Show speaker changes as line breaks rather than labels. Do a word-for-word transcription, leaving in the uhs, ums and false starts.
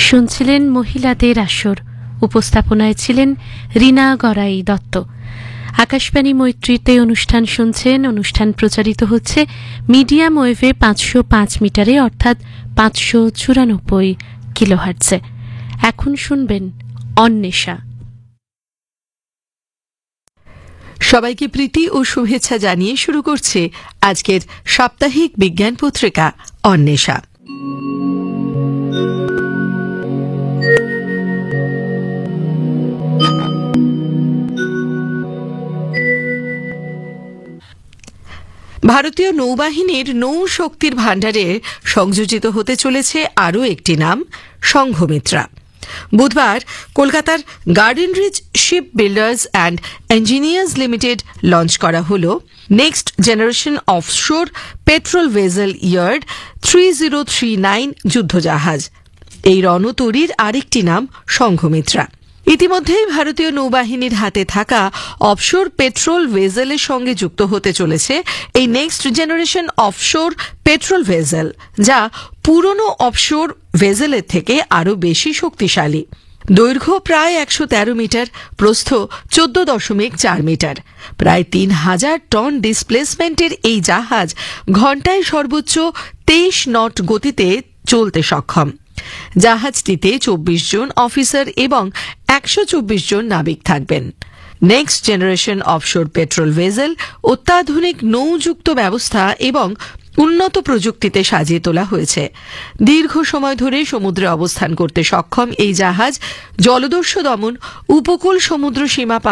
শুনছিলেন মহিলাদের আসর। উপস্থাপনায় ছিলেন রীনা গড়াই দত্ত। আকাশবাণী মৈত্রীতে অনুষ্ঠান শুনছেন। অনুষ্ঠান প্রচারিত হচ্ছে মিডিয়াম ওয়েভে পাঁচশো পাঁচ মিটারে অর্থাৎ পাঁচশো চুরানব্বই কিলোহার্টজে। এখন শুনবেন অন্বেষা।
সবাইকে প্রীতি ও শুভেচ্ছা জানিয়ে শুরু করছে আজকের সাপ্তাহিক বিজ্ঞান পত্রিকা অন্বেষা। ভারতীয় নৌবাহিনীর নৌ শক্তির ভাণ্ডারে সংযোজিত হতে চলেছে আরও একটি নাম, সংঘমিত্রা। বুধবার কলকাতার garden reach ship builders and engineers limited launch করা হল next generation offshore petrol vessel yard three zero three nine যুদ্ধজাহাজ। এই রণতরীর আরেকটি নাম সংঘমিত্রা। ইতিমধ্যেই ভারতীয় নৌবাহিনীর হাতে থাকা অফশোর পেট্রোল ভেসেলের সঙ্গে যুক্ত হতে চলেছে এই next generation offshore petrol vessel, যা পুরনো অফশোর ভেসেলের থেকে আরও বেশি শক্তিশালী। দৈর্ঘ্য প্রায় একশো তেরো মিটার, প্রস্থ চোদ্দ দশমিক চার মিটার। প্রায় তিন হাজার টন ডিসপ্লেসমেন্টের এই জাহাজ ঘণ্টায় সর্বোচ্চ তেইশ নট গতিতে চলতে সক্ষম। জাহাজটিতে চব্বিশ জন অফিসার এবং একশো চব্বিশ জন নাবিক থাকবেন। Next generation offshore petrol vessel অত্যাধুনিক নৌযুক্ত ব্যবস্থা এবং উন্নত প্রযুক্তিতে সাজিয়ে তোলা হয়েছে। দীর্ঘ সময় ধরে সমুদ্রে অবস্থান করতে সক্ষম এই জাহাজ জলদস্যু দমন, উপকূল সমুদ্র সীমা